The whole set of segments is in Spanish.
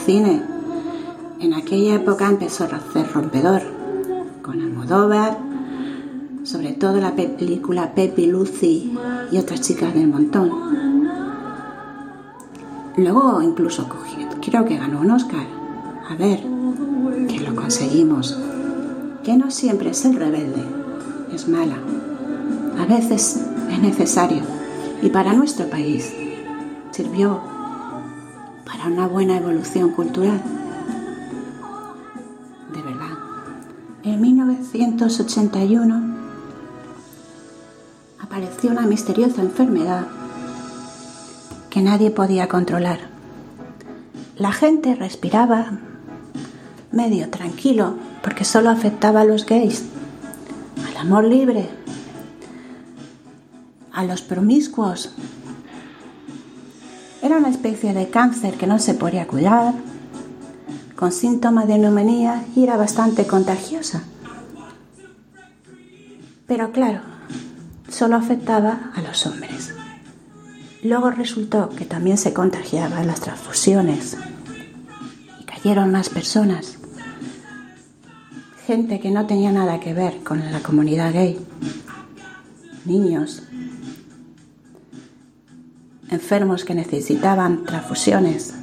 cine. En aquella época empezó a ser rompedor, con Almodóvar, sobre todo la película Pepi, Lucy y otras chicas del montón. Luego incluso creo que ganó un Oscar. A ver, que lo conseguimos. Que no siempre ser rebelde es mala. A veces es necesario. Y para nuestro país sirvió para una buena evolución cultural. De verdad. En 1981 apareció una misteriosa enfermedad que nadie podía controlar. La gente respiraba medio tranquilo porque solo afectaba a los gays, al amor libre, a los promiscuos. Era una especie de cáncer que no se podía curar, con síntomas de neumonía, y era bastante contagiosa. Pero claro, solo afectaba a los hombres. Luego resultó que también se contagiaban las transfusiones y cayeron más personas. Gente que no tenía nada que ver con la comunidad gay. Niños. Enfermos que necesitaban transfusiones.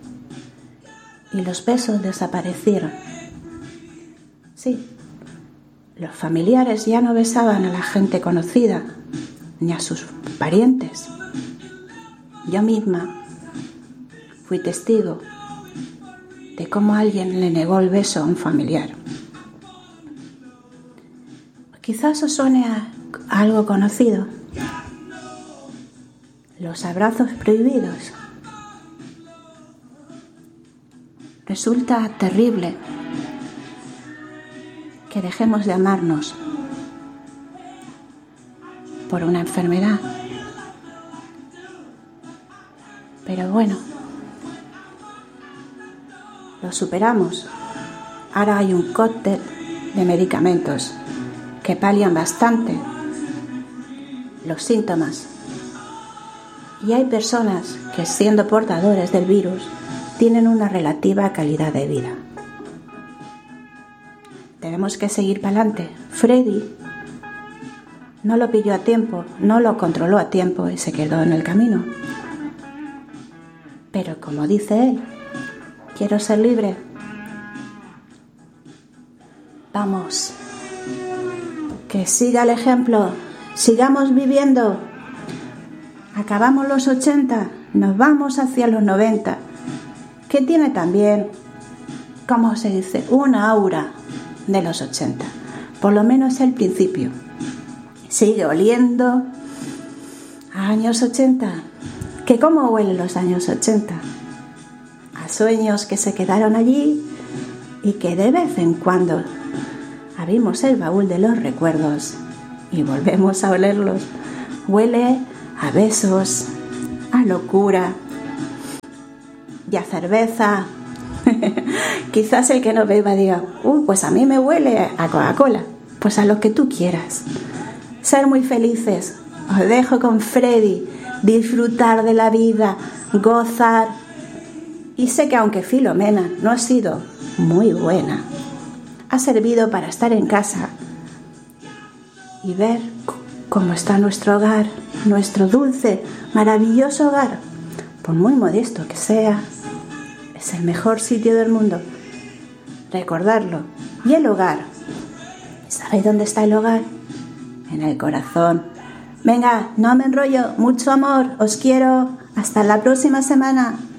Y los besos desaparecieron. Sí, los familiares ya no besaban a la gente conocida, ni a sus parientes. Yo misma fui testigo de cómo alguien le negó el beso a un familiar. Quizás os suene a algo conocido. Los abrazos prohibidos. Resulta terrible que dejemos de amarnos por una enfermedad. Pero bueno, lo superamos. Ahora hay un cóctel de medicamentos que palian bastante los síntomas. Y hay personas que, siendo portadores del virus, tienen una relativa calidad de vida. Tenemos que seguir para adelante. Freddy no lo pilló a tiempo, no lo controló a tiempo y se quedó en el camino. Pero como dice él, quiero ser libre. Vamos, que siga el ejemplo, sigamos viviendo. Acabamos los 80, nos vamos hacia los 90, que tiene también, ¿cómo se dice?, una aura de los 80, por lo menos el principio. Sigue oliendo a años 80, que cómo huelen los años 80, a sueños que se quedaron allí y que de vez en cuando abrimos el baúl de los recuerdos y volvemos a olerlos. Huele a besos, a locura y a cerveza. Quizás el que no beba diga, pues a mí me huele a Coca-Cola. Pues a lo que tú quieras. Ser muy felices. Os dejo con Freddy. Disfrutar de la vida, gozar. Y sé que aunque Filomena no ha sido muy buena, ha servido para estar en casa y ver cómo está nuestro hogar, nuestro dulce, maravilloso hogar. Por muy modesto que sea, es el mejor sitio del mundo. Recordarlo. Y el hogar. ¿Sabéis dónde está el hogar? En el corazón. Venga, no me enrollo. Mucho amor. Os quiero. Hasta la próxima semana.